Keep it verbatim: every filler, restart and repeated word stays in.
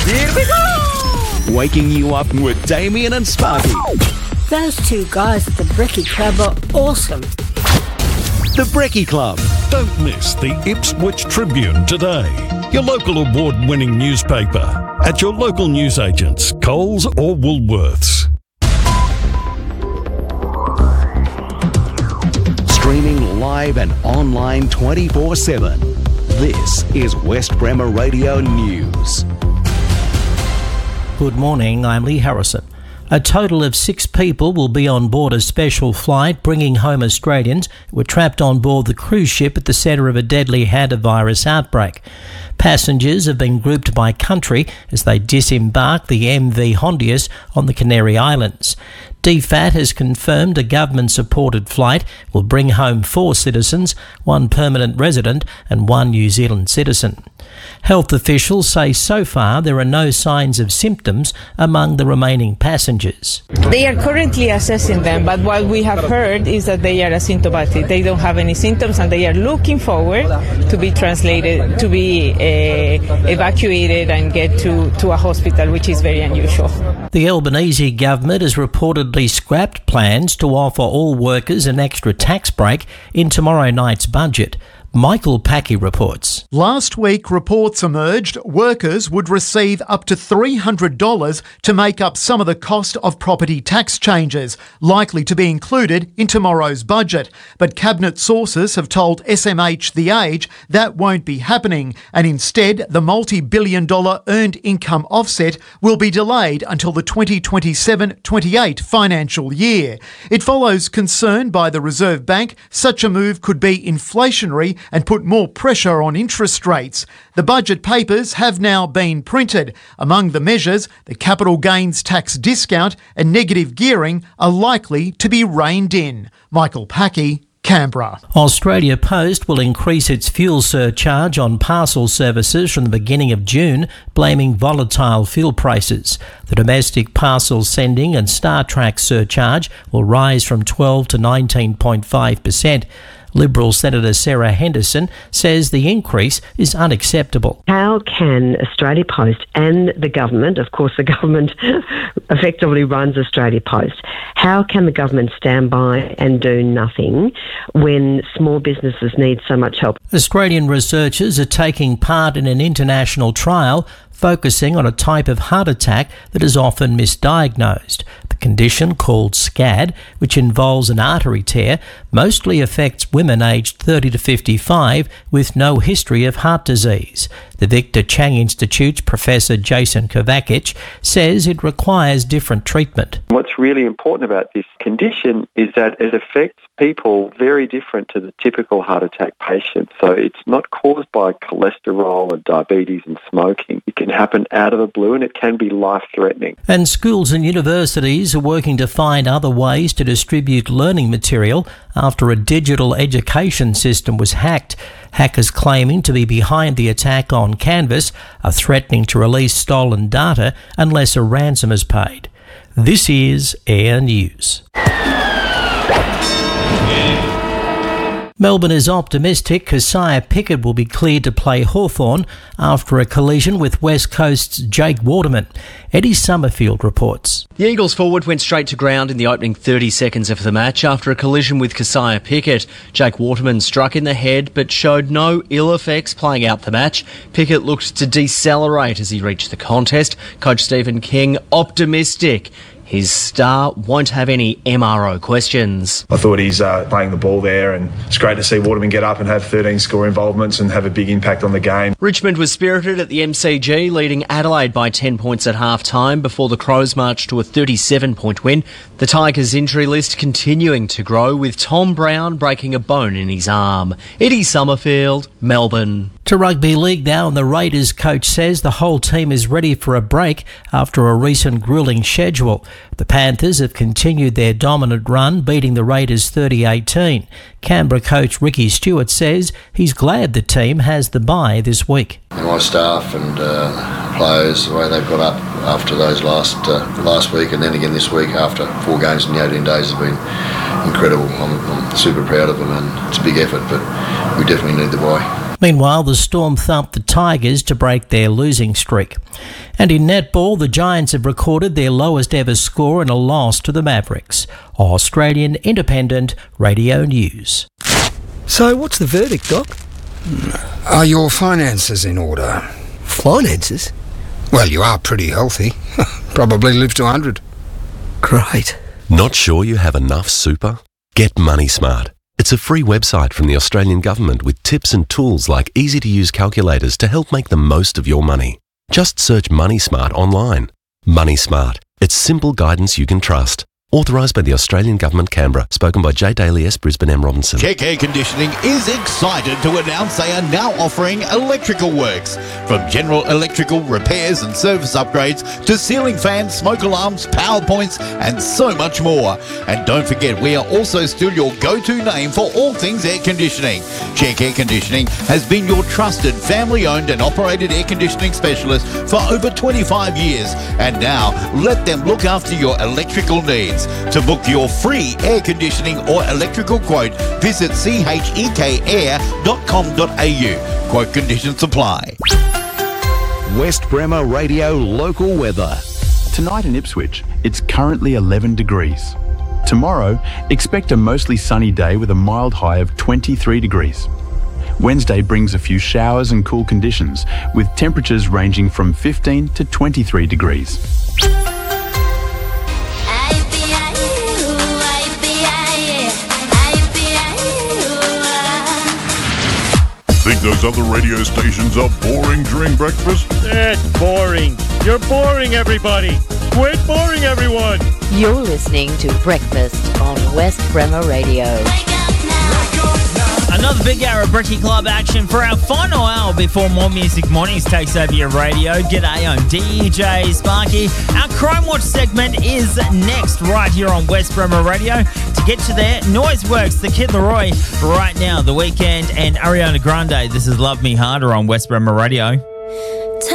Here we go! Waking you up with Damien and Sparky. Those two guys at the Brekkie Club are awesome. The Brekkie Club. Don't miss the Ipswich Tribune today. Your local award-winning newspaper at your local newsagents, Coles or Woolworths. Streaming live and online twenty-four seven. This is West Bremer Radio News. Good morning, I'm Lee Harrison. A total of six people will be on board a special flight bringing home Australians who were trapped on board the cruise ship at the centre of a deadly hantavirus outbreak. Passengers have been grouped by country as they disembark the M V Hondius on the Canary Islands. D F A T has confirmed a government-supported flight will bring home four citizens, one permanent resident and one New Zealand citizen. Health officials say so far there are no signs of symptoms among the remaining passengers. They are currently assessing them, but what we have heard is that they are asymptomatic. They don't have any symptoms and they are looking forward to be translated, to be uh, evacuated and get to, to a hospital, which is very unusual. The Albanese government has reportedly scrapped plans to offer all workers an extra tax break in tomorrow night's budget. Michael Packy reports. Last week, reports emerged workers would receive up to three hundred dollars to make up some of the cost of property tax changes, likely to be included in tomorrow's budget. But Cabinet sources have told S M H The Age that won't be happening, and instead the multi-billion dollar earned income offset will be delayed until the twenty twenty-seven twenty-eight financial year. It follows concern by the Reserve Bank such a move could be inflationary and put more pressure on interest rates. The budget papers have now been printed. Among the measures, the capital gains tax discount and negative gearing are likely to be reined in. Michael Packy, Canberra. Australia Post will increase its fuel surcharge on parcel services from the beginning of June, blaming volatile fuel prices. The domestic parcel sending and StarTrack surcharge will rise from twelve to nineteen point five percent. Liberal Senator Sarah Henderson says the increase is unacceptable. How can Australia Post and the government, of course the government effectively runs Australia Post, how can the government stand by and do nothing when small businesses need so much help? Australian researchers are taking part in an international trial focusing on a type of heart attack that is often misdiagnosed. The condition, called SCAD, which involves an artery tear, mostly affects women aged thirty to fifty-five with no history of heart disease. The Victor Chang Institute's Professor Jason Kovacic says it requires different treatment. What's really important about this condition is that it affects people very different to the typical heart attack patient. So it's not caused by cholesterol and diabetes and smoking. It can happen out of the blue and it can be life-threatening. And schools and universities are working to find other ways to distribute learning material after a digital education system was hacked. Hackers claiming to be behind the attack on Canvas are threatening to release stolen data unless a ransom is paid. This is Air News. Melbourne is optimistic Keziah Pickett will be cleared to play Hawthorn after a collision with West Coast's Jake Waterman. Eddie Summerfield reports. The Eagles forward went straight to ground in the opening thirty seconds of the match after a collision with Keziah Pickett. Jake Waterman struck in the head but showed no ill effects playing out the match. Pickett looked to decelerate as he reached the contest. Coach Stephen King optimistic his star won't have any M R O questions. I thought he's uh, playing the ball there, and it's great to see Waterman get up and have thirteen score involvements and have a big impact on the game. Richmond was spirited at the M C G, leading Adelaide by ten points at half-time before the Crows marched to a thirty-seven point win. The Tigers' injury list continuing to grow, with Tom Brown breaking a bone in his arm. Eddie Summerfield, Melbourne. To rugby league now, and the Raiders coach says the whole team is ready for a break after a recent gruelling schedule. The Panthers have continued their dominant run, beating the Raiders thirty eighteen. Canberra coach Ricky Stewart says he's glad the team has the bye this week. My staff and uh, players, the way they've got up after those last uh, last week and then again this week after four games in the eighteen days has been incredible. I'm, I'm super proud of them, and it's a big effort, but we definitely need the bye. Meanwhile, the Storm thumped the Tigers to break their losing streak. And in netball, the Giants have recorded their lowest ever score in a loss to the Mavericks. Australian Independent Radio News. So what's the verdict, Doc? Are your finances in order? Finances? Well, you are pretty healthy. Probably live to one hundred. Great. Not sure you have enough super? Get Money Smart. It's a free website from the Australian Government with tips and tools like easy-to-use calculators to help make the most of your money. Just search Money Smart online. Money Smart. It's simple guidance you can trust. Authorised by the Australian Government, Canberra. Spoken by J. Daly S. Brisbane M. Robinson. Check Air Conditioning is excited to announce they are now offering electrical works. From general electrical repairs and service upgrades to ceiling fans, smoke alarms, power points and so much more. And don't forget, we are also still your go-to name for all things air conditioning. Check Air Conditioning has been your trusted family-owned and operated air conditioning specialist for over twenty-five years. And now, let them look after your electrical needs. To book your free air conditioning or electrical quote, visit c h e k air dot com dot a u. Quote conditions apply. West Bremer Radio local weather. Tonight in Ipswich, it's currently eleven degrees. Tomorrow, expect a mostly sunny day with a mild high of twenty-three degrees. Wednesday brings a few showers and cool conditions, with temperatures ranging from fifteen to twenty-three degrees. Think those other radio stations are boring during breakfast? It's boring. You're boring, everybody. Quit boring, everyone. You're listening to Breakfast on West Bremer Radio. Another big hour of Bricky Club action for our final hour before More Music Mornings takes over your radio. G'day, I'm D J Sparky. Our Crime Watch segment is next right here on West Bremer Radio. To get you there, Noiseworks, The Kid Laroi, right now, The Weeknd and Ariana Grande. This is Love Me Harder on West Bremer Radio.